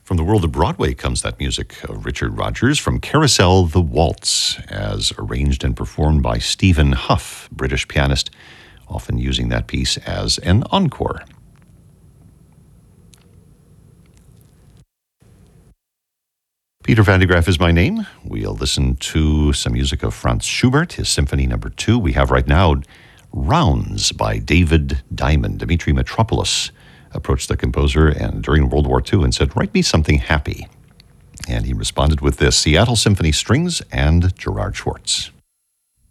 From the world of Broadway comes that music of Richard Rodgers from Carousel the Waltz, as arranged and performed by Stephen Huff, British pianist, often using that piece as an encore. Peter van de Graaff is my name. We'll listen to some music of Franz Schubert, his Symphony No. 2. We have right now Rounds by David Diamond. Dmitri Mitropoulos approached the composer and during World War II and said, "Write me something happy." And he responded with this, Seattle Symphony Strings and Gerard Schwartz.